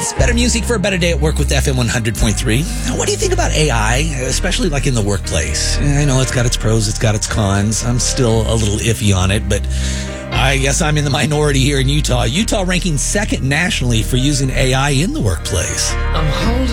It's better music for a better day at work with FM 100.3. Now, what do you think about AI, especially like in the workplace? I know it's got its pros, it's got its cons. I'm still a little iffy on it, but I guess I'm in the minority here in Utah. Utah ranking second nationally for using AI in the workplace. I'm holding